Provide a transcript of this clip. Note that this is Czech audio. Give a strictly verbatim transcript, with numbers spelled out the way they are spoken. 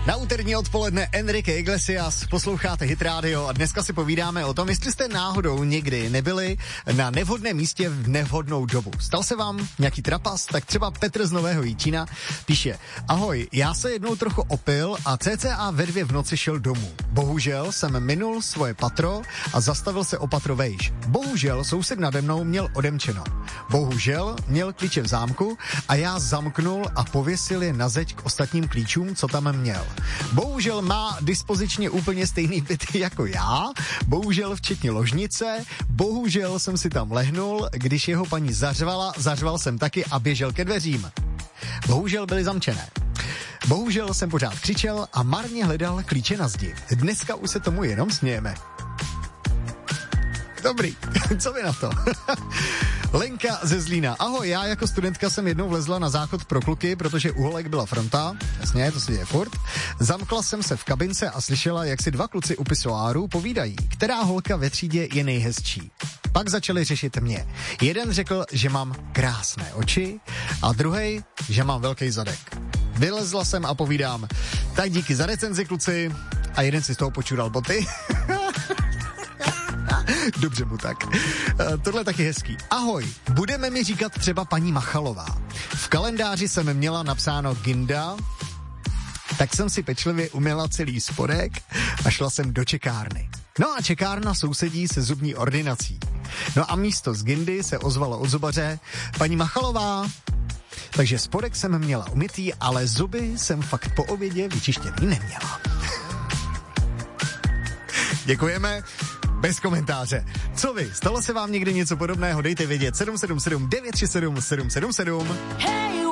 Na úterní odpoledne Enrique Iglesias, posloucháte Hit Radio a dneska si povídáme o tom, jestli jste náhodou někdy nebyli na nevhodném místě v nevhodnou dobu. Stal se vám nějaký trapas? Tak třeba Petr z Nového Jičína píše: Ahoj, já se jednou trochu opil a cca ve dvě v noci šel domů. Bohužel jsem minul svoje patro a zastavil se o patro vejš. Bohužel soused nade mnou měl odemčeno. Bohužel měl klíče v zámku a já zamknul a pověsil je na zeď k ostatním klíčům, co tam měl. Bohužel má dispozičně úplně stejný byt jako já, bohužel včetně ložnice, bohužel jsem si tam lehnul, když jeho paní zařvala, zařval jsem taky a běžel ke dveřím. Bohužel byly zamčené. Bohužel jsem pořád křičel a marně hledal klíče na zdi. Dneska už se tomu jenom smějeme. Dobrý, co vy na to? Lenka ze Zlína. Ahoj, já jako studentka jsem jednou vlezla na záchod pro kluky, protože u holek byla fronta. Jasně, to se děje furt. Zamkla jsem se v kabince a slyšela, jak si dva kluci u pisoáru povídají, která holka ve třídě je nejhezčí. Pak začali řešit mě. Jeden řekl, že mám krásné oči a druhej, že mám velký zadek. Vylezla jsem a povídám: tak díky za recenzi, kluci. A jeden si z toho počural boty. Dobře mu tak. E, tohle je taky hezký. Ahoj, budeme mi říkat třeba paní Machalová. V kalendáři jsem měla napsáno Ginda, tak jsem si pečlivě umyla celý spodek a šla jsem do čekárny. No a čekárna sousedí se zubní ordinací. No a místo z Gindy se ozvalo od zubaře: paní Machalová. Takže spodek jsem měla umytý, ale zuby jsem fakt po obědě vyčištěný neměla. Děkujeme. Bez komentáře. Co vy? Stalo se vám někdy něco podobného? Dejte vědět sedm sedm sedm devět tři sedm sedm sedm sedm. Hey!